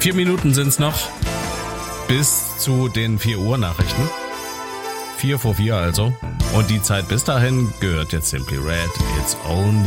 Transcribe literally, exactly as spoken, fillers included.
Vier Minuten sind's noch bis zu den vier Uhr Nachrichten. Vier vor vier also. Und die Zeit bis dahin gehört jetzt Simply Red. It's only